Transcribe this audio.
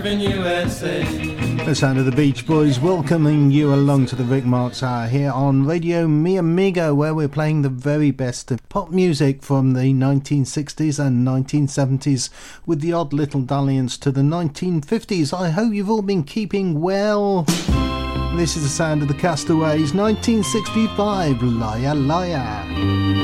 USA. The sound of the Beach Boys welcoming you along to the Rick Marks Hour here on Radio Mi Amigo, where we're playing the very best of pop music from the 1960s and 1970s with the odd little dalliance to the 1950s. I hope you've all been keeping well. This is the sound of the Castaways, 1965, Liar Liar.